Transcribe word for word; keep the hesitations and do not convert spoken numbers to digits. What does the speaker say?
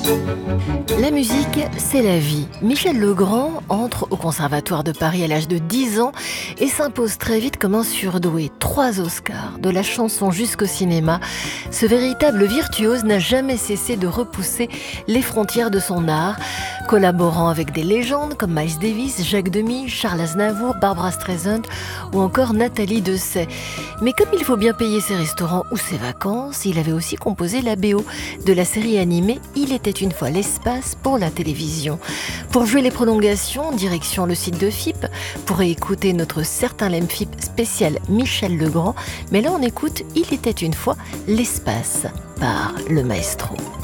La musique, c'est la vie. Michel Legrand entre au Conservatoire de Paris à l'âge de dix ans et s'impose très vite comme un surdoué. Trois Oscars, de la chanson jusqu'au cinéma. Ce véritable virtuose n'a jamais cessé de repousser les frontières de son art, collaborant avec des légendes comme Miles Davis, Jacques Demy, Charles Aznavour, Barbra Streisand ou encore Nathalie Dessay. Mais comme il faut bien payer ses restaurants ou ses vacances, il avait aussi composé la B O de la série animée Il était une fois l'espace pour la télévision. Pour jouer les prolongations, direction le site de F I P pour écouter notre Certain Lemme F I P spécial Michel Legrand. Mais là on écoute Il était une fois l'espace par le maestro.